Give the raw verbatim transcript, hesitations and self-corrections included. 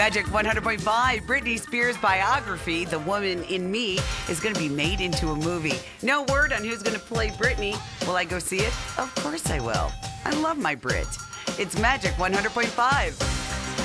Magic one hundred point five, Britney Spears' biography, The Woman in Me, is going to be made into a movie. No word on who's going to play Britney. Will I go see it? Of course I will. I love my Brit. It's Magic one hundred point five.